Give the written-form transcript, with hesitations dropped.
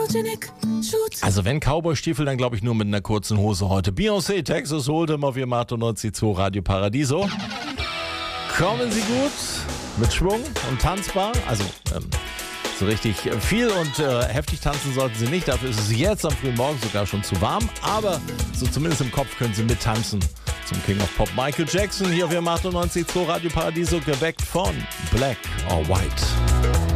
Also wenn Cowboy-Stiefel, dann glaube ich nur mit einer kurzen Hose heute. Beyoncé, Texas Hold'em auf Ihrem 98.2 Radio Paradiso. Kommen Sie gut, mit Schwung und tanzbar. Also so richtig viel und heftig tanzen sollten Sie nicht. Dafür ist es jetzt am frühen Morgen sogar schon zu warm. Aber so zumindest im Kopf können Sie mittanzen zum King of Pop Michael Jackson. Hier auf Ihrem 98.2 Radio Paradiso, geweckt von Black or White.